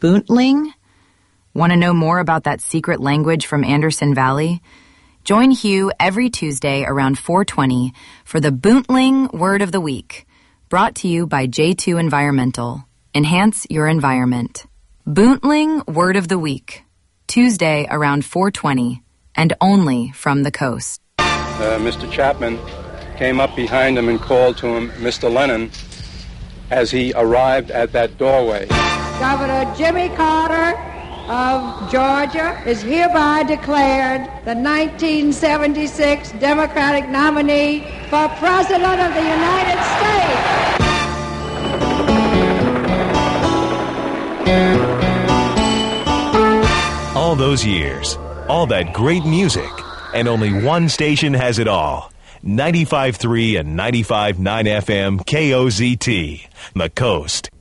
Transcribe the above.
Boontling? Want to know more about that secret language from Anderson Valley? Join Hugh every Tuesday around 4:20 for the Boontling Word of the Week, brought to you by J2 Environmental. Enhance your environment. Boontling Word of the Week, Tuesday around 4:20, and only from the coast. Mr. Chapman came up behind him and called to him, Mr. Lennon, as he arrived at that doorway. Governor Jimmy Carter of Georgia is hereby declared the 1976 Democratic nominee for President of the United States. All those years, all that great music, and only one station has it all. 95.3 and 95.9 FM KOZT, The Coast.